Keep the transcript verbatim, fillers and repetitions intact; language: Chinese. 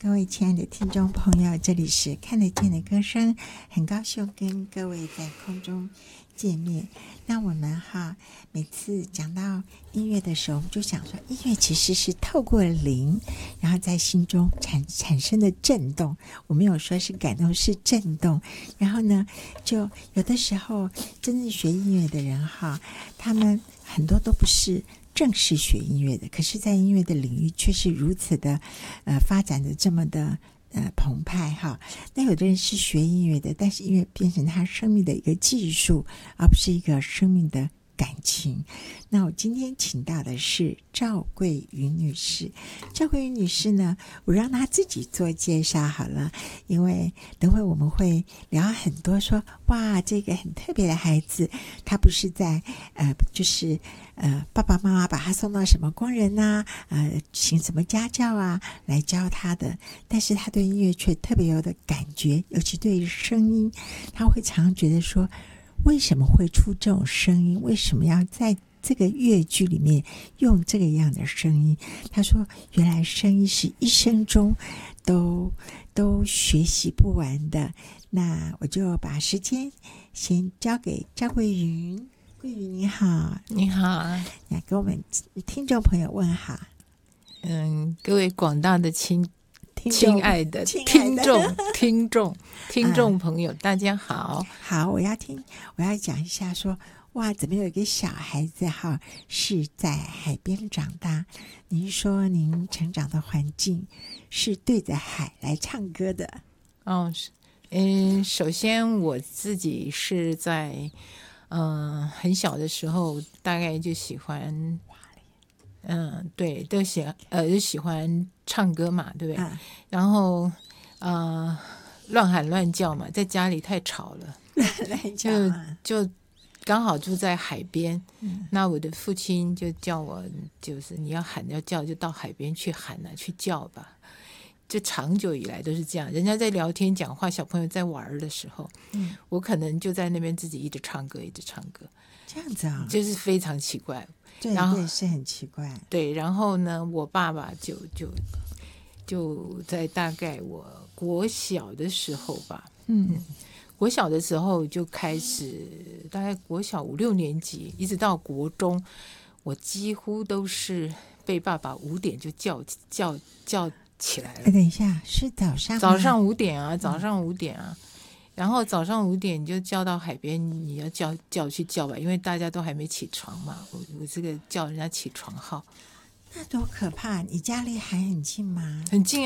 各位亲爱的听众朋友，这里是看得见的歌声，很高兴跟各位在空中见面。那我们哈每次讲到音乐的时候，我们就想说，音乐其实是透过灵，然后在心中产产生的震动。我没有说是感动，是震动。然后呢，就有的时候真正学音乐的人哈，他们很多都不是正式学音乐的，可是在音乐的领域却是如此的呃发展的这么的呃澎湃哈。那有的人是学音乐的，但是音乐变成他生命的一个技术，而不是一个生命的感情。那我今天请到的是赵桂云女士。赵桂云女士呢，我让她自己做介绍好了，因为等会我们会聊很多说，哇，这个很特别的孩子，他不是在呃就是呃爸爸妈妈把他送到什么工人啊，呃请什么家教啊来教他的，但是他对音乐却特别有的感觉，尤其对于声音，他会常常觉得说，为什么会出这种声音？为什么要在这个乐句里面用这个样的声音？他说，原来声音是一生中都都学习不完的。那我就把时间先交给赵桂云。桂云你好。 你好， 来给我们听众朋友问好。 嗯，各位广大的亲听众亲爱的亲爱听的众听众听众朋友，大家好。 好，我要听，我要讲一下说，哇，怎么有一个小孩子哈是在海边长大？您说您成长的环境是对着海来唱歌的？ 哦，是嗯，首先我自己是在嗯、呃、很小的时候，大概就喜欢，嗯，对，都喜呃就喜欢唱歌嘛，对不对？ 啊、 然后呃乱喊乱叫嘛，在家里太吵了， 来讲啊， 就刚好住在海边， 嗯那我的父亲就叫我，就是你要喊要叫，就到海边去喊啊，去叫吧。就长久以来都是这样，人家在聊天讲话，小朋友在玩的时候， 嗯， 我可能就在那边自己一直唱歌，一直唱歌， 这样子啊， 就是非常奇怪。 对然后对，是很奇怪。 对，然后呢，我爸爸就就就在大概我国小的时候吧， 嗯国小的时候就开始，大概国小五六年级，一直到国中，我几乎都是被爸爸五点就叫叫叫起来了哎，。等一下，是早上吗？ 早上五点啊，早上五点啊，然后早上五点就叫到海边，你要叫叫去叫吧，因为大家都还没起床嘛。我我这个叫人家起床号， 那多可怕！你家离海很近吗？ 很近啊。